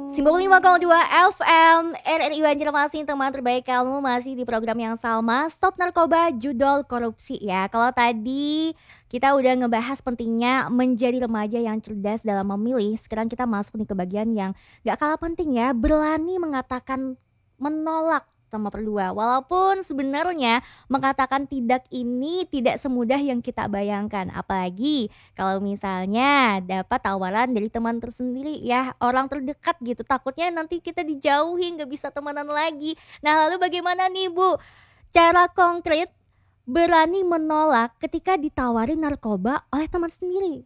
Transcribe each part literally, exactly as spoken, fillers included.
sembilan puluh lima koma dua F M R R I Banjarmasin, teman terbaik kamu masih di program yang sama, Stop Narkoba Judol Korupsi ya. Kalau tadi kita udah ngebahas pentingnya menjadi remaja yang cerdas dalam memilih, sekarang kita masuk nih ke bagian yang gak kalah penting ya, berani mengatakan menolak nomor dua. Walaupun sebenarnya mengatakan tidak ini tidak semudah yang kita bayangkan. Apalagi kalau misalnya dapat tawaran dari teman tersendiri ya, orang terdekat gitu. Takutnya nanti kita dijauhi, nggak bisa temenan lagi. Nah, lalu bagaimana nih Bu? Cara konkret berani menolak ketika ditawari narkoba oleh teman sendiri.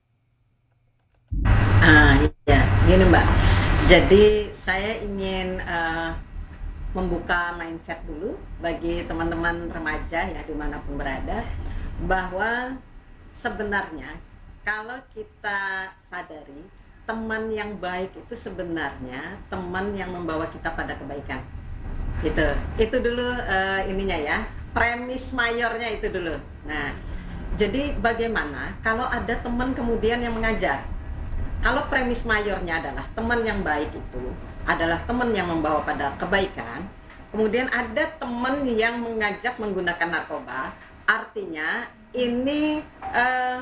Ah, ya, gini Mbak. Jadi saya ingin uh, membuka mindset dulu bagi teman-teman remaja ya dimanapun berada, bahwa sebenarnya kalau kita sadari teman yang baik itu sebenarnya teman yang membawa kita pada kebaikan. Itu, itu dulu uh, ininya ya, premis mayornya itu dulu. Nah, jadi bagaimana kalau ada teman kemudian yang mengajar? Kalau premis mayornya adalah teman yang baik itu adalah teman yang membawa pada kebaikan, kemudian ada teman yang mengajak menggunakan narkoba, artinya ini eh,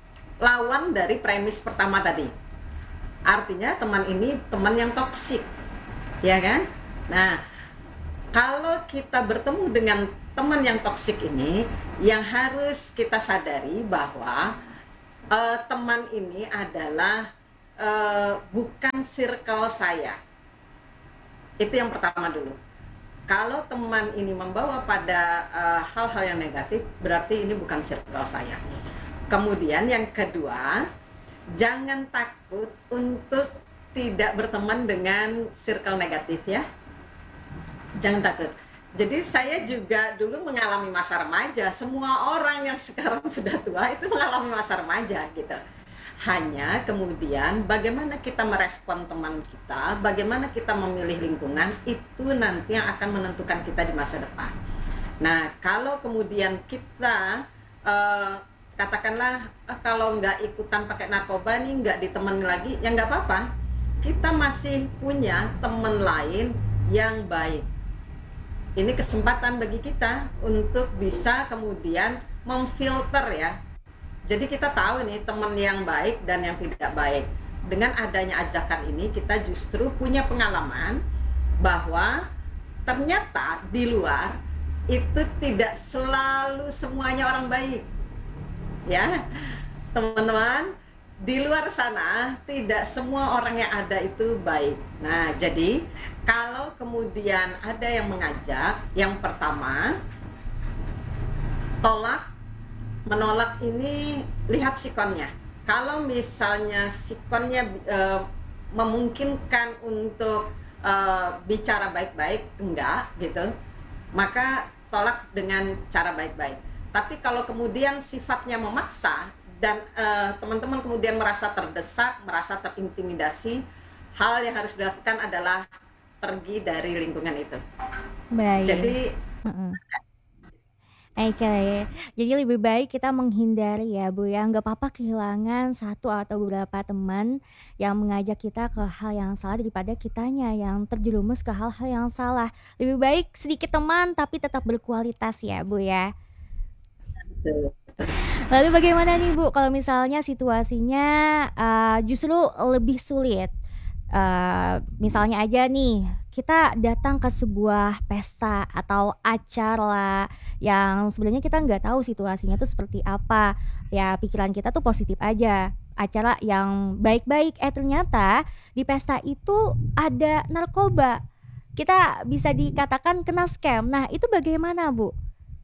lawan dari premis pertama tadi. Artinya teman ini teman yang toksik, ya kan? Nah, kalau kita bertemu dengan teman yang toksik ini, yang harus kita sadari bahwa eh, teman ini adalah eh, bukan circle saya. Itu yang pertama dulu. Kalau teman ini membawa pada uh, hal-hal yang negatif, berarti ini bukan circle saya. Kemudian yang kedua, jangan takut untuk tidak berteman dengan circle negatif ya. Jangan takut. Jadi saya juga dulu mengalami masa remaja. Semua orang yang sekarang sudah tua itu mengalami masa remaja gitu. Hanya kemudian bagaimana kita merespon teman kita, bagaimana kita memilih lingkungan, itu nanti yang akan menentukan kita di masa depan. Nah, kalau kemudian kita uh, katakanlah uh, kalau nggak ikutan pakai narkoba nih, nggak ditemani lagi, ya nggak apa-apa. Kita masih punya teman lain yang baik. Ini kesempatan bagi kita untuk bisa kemudian memfilter ya. Jadi kita tahu nih teman yang baik dan yang tidak baik. Dengan adanya ajakan ini kita justru punya pengalaman bahwa ternyata di luar itu tidak selalu semuanya orang baik. Ya, teman-teman, di luar sana tidak semua orang yang ada itu baik. Nah, jadi kalau kemudian ada yang mengajak, yang pertama tolak. Menolak ini lihat sikonnya. Kalau misalnya sikonnya e, memungkinkan untuk e, bicara baik-baik, enggak gitu, maka tolak dengan cara baik-baik. Tapi kalau kemudian sifatnya memaksa dan e, teman-teman kemudian merasa terdesak, merasa terintimidasi, hal yang harus dilakukan adalah pergi dari lingkungan itu. Baik. Jadi Mm-mm. Oke, jadi lebih baik kita menghindari ya Bu ya, nggak apa-apa kehilangan satu atau beberapa teman yang mengajak kita ke hal yang salah daripada kitanya yang terjerumus ke hal-hal yang salah. Lebih baik sedikit teman tapi tetap berkualitas ya Bu ya. itu. Lalu bagaimana nih Bu kalau misalnya situasinya uh, justru lebih sulit? Uh, misalnya aja nih kita datang ke sebuah pesta atau acara yang sebenarnya kita nggak tahu situasinya tuh seperti apa, ya pikiran kita tuh positif aja, acara yang baik-baik, eh ternyata di pesta itu ada narkoba, kita bisa dikatakan kena scam. Nah itu bagaimana Bu?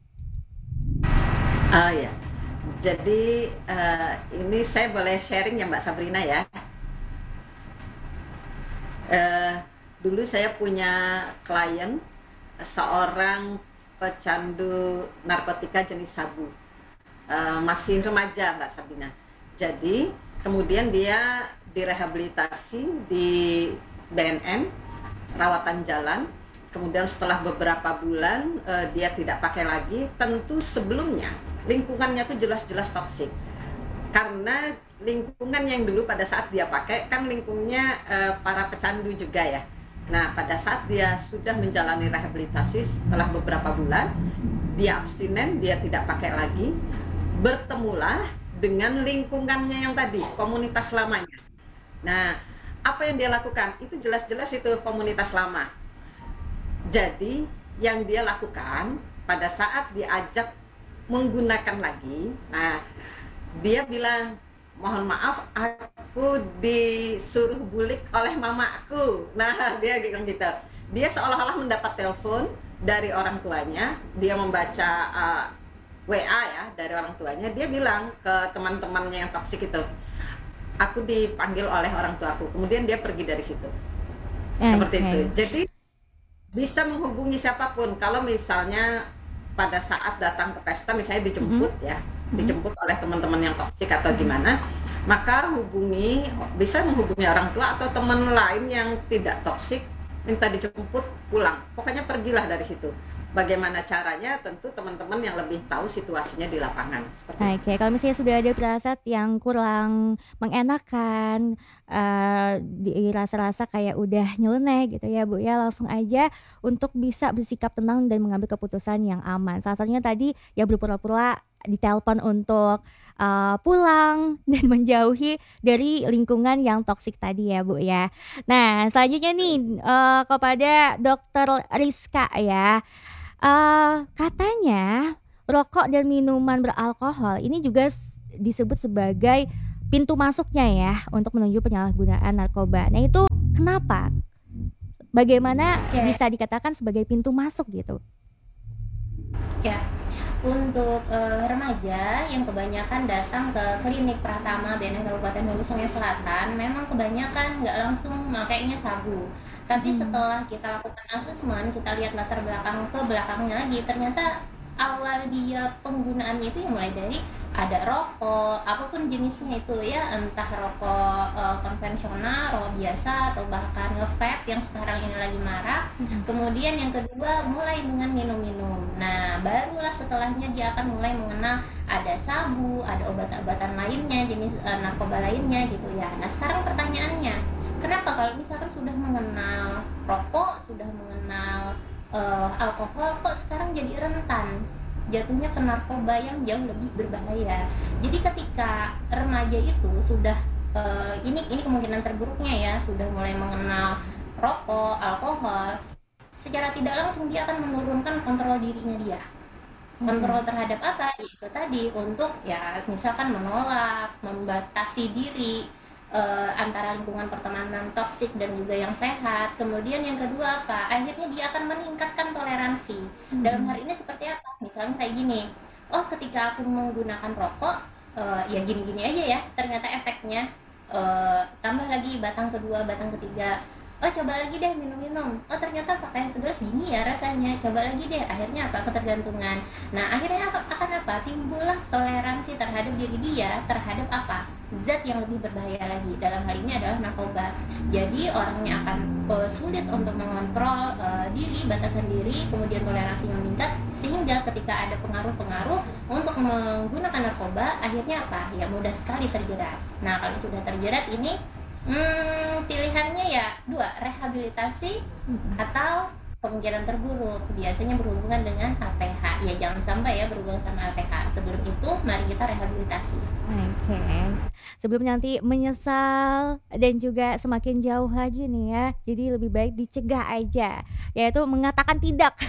Oh ya, jadi uh, ini saya boleh sharing ya Mbak Sabrina ya. Uh, dulu saya punya klien seorang pecandu narkotika jenis sabu, uh, masih remaja Mbak Sabrina. Jadi kemudian dia direhabilitasi di B N N rawatan jalan. Kemudian setelah beberapa bulan uh, dia tidak pakai lagi. Tentu sebelumnya lingkungannya tuh jelas-jelas toksik karena lingkungan yang dulu pada saat dia pakai kan lingkungnya uh, para pecandu juga ya. Nah, pada saat dia sudah menjalani rehabilitasi setelah beberapa bulan, dia abstinen, dia tidak pakai lagi, bertemulah dengan lingkungannya yang tadi, komunitas lamanya. Nah, apa yang dia lakukan? Itu jelas-jelas itu komunitas lama. Jadi, yang dia lakukan pada saat diajak menggunakan lagi, nah, dia bilang, mohon maaf, aku disuruh bulik oleh mamaku. Nah, dia bilang gitu. Dia seolah-olah mendapat telepon dari orang tuanya. Dia membaca uh, W A ya dari orang tuanya. Dia bilang ke teman-temannya yang toksik itu, aku dipanggil oleh orang tuaku. Kemudian dia pergi dari situ. Okay. Seperti itu. Jadi bisa menghubungi siapapun. Kalau misalnya pada saat datang ke pesta, misalnya dijemput mm-hmm. ya. dijemput oleh teman-teman yang toksik atau gimana, maka hubungi, bisa menghubungi orang tua atau teman lain yang tidak toksik, minta dijemput pulang. Pokoknya pergilah dari situ. Bagaimana caranya, tentu teman-teman yang lebih tahu situasinya di lapangan. Seperti Oke, okay. Kalau misalnya sudah ada firasat yang kurang mengenakan, uh, dirasa-rasa kayak udah nyeleneh gitu ya Bu ya, langsung aja untuk bisa bersikap tenang dan mengambil keputusan yang aman. Salah satunya tadi ya berpura-pura ditelepon untuk uh, pulang dan menjauhi dari lingkungan yang toksik tadi ya Bu ya. Nah selanjutnya nih uh, kepada Dokter Rizka ya, uh, katanya rokok dan minuman beralkohol ini juga disebut sebagai pintu masuknya ya untuk menuju penyalahgunaan narkoba. Nah itu kenapa? Bagaimana okay. bisa dikatakan sebagai pintu masuk gitu? Ya, untuk uh, remaja yang kebanyakan datang ke klinik Pratama B N N Kabupaten Hulu Sungai Selatan, memang kebanyakan nggak langsung makainya sabu. Tapi hmm. setelah kita lakukan asesmen, kita lihat latar belakang ke belakangnya lagi, ternyata awal dia penggunaannya itu yang mulai dari ada rokok, apapun jenisnya itu ya, entah rokok uh, konvensional, rokok biasa, atau bahkan nge-vape yang sekarang ini lagi marak. Mm-hmm. Kemudian yang kedua mulai dengan minum-minum. Nah barulah setelahnya dia akan mulai mengenal ada sabu, ada obat-obatan lainnya, jenis uh, narkoba lainnya gitu ya. Nah sekarang pertanyaannya, kenapa kalau misalkan sudah mengenal rokok, sudah mengenal Uh, alkohol, kok sekarang jadi rentan jatuhnya ke narkoba yang jauh lebih berbahaya? Jadi ketika remaja itu sudah uh, ini ini kemungkinan terburuknya ya, sudah mulai mengenal rokok, alkohol, secara tidak langsung dia akan menurunkan kontrol dirinya dia. Kontrol terhadap apa? Itu tadi untuk ya misalkan menolak, membatasi diri Uh, antara lingkungan pertemanan toksik dan juga yang sehat. Kemudian yang kedua apa? Akhirnya dia akan meningkatkan toleransi. Hmm. Dalam hal ini seperti apa? Misalnya kayak gini, oh ketika aku menggunakan rokok, uh, ya gini-gini aja ya, ternyata efeknya uh, tambah lagi batang kedua, batang ketiga. Oh coba lagi deh minum-minum. Oh ternyata pakai segelas gini ya rasanya. Coba lagi deh. Akhirnya apa? Ketergantungan. Nah akhirnya akan apa? Timbullah toleransi terhadap diri dia terhadap apa? Zat yang lebih berbahaya lagi. Dalam hal ini adalah narkoba. Jadi orangnya akan uh, sulit untuk mengontrol uh, diri, batasan diri, kemudian toleransinya meningkat, sehingga ketika ada pengaruh-pengaruh untuk menggunakan narkoba, akhirnya apa? Ya mudah sekali terjerat. Nah kalau sudah terjerat ini Hmm, pilihannya ya dua, rehabilitasi hmm. atau kemungkinan terburuk biasanya berhubungan dengan A P H. Ya jangan sampai ya berhubungan sama A P H. Sebelum itu mari kita rehabilitasi. Oke. Okay. Sebelum nanti menyesal dan juga semakin jauh lagi nih ya. Jadi lebih baik dicegah aja, yaitu mengatakan tidak.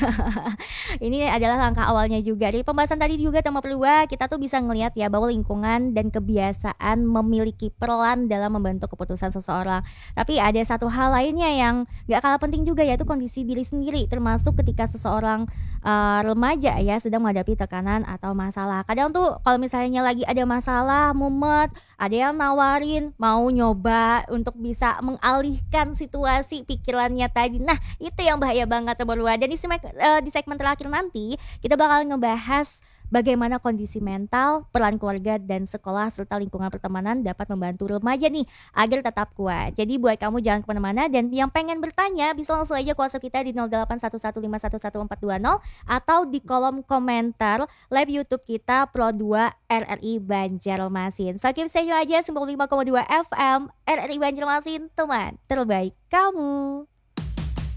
Ini adalah langkah awalnya juga. Dari pembahasan tadi juga tema Pelua, kita tuh bisa ngelihat ya bahwa lingkungan dan kebiasaan memiliki peran dalam membentuk keputusan seseorang. Tapi ada satu hal lainnya yang gak kalah penting juga, yaitu kondisi diri sendiri, termasuk ketika seseorang uh, remaja ya sedang menghadapi tekanan atau masalah. Kadang tuh kalau misalnya lagi ada masalah, mumet, ada yang nawarin mau nyoba untuk bisa mengalihkan situasi pikirannya tadi. Nah itu yang bahaya banget Pelua. Dan di, uh, di segmen terakhir nanti kita bakal ngebahas bagaimana kondisi mental, peran keluarga dan sekolah serta lingkungan pertemanan dapat membantu remaja nih agar tetap kuat. Jadi buat kamu jangan kemana-mana, dan yang pengen bertanya bisa langsung aja ke WhatsApp kita di nol delapan satu satu lima satu satu empat dua nol atau di kolom komentar live YouTube kita Pro dua R R I Banjarmasin. So keep stay aja sembilan puluh lima koma dua F M R R I Banjarmasin, teman terbaik kamu.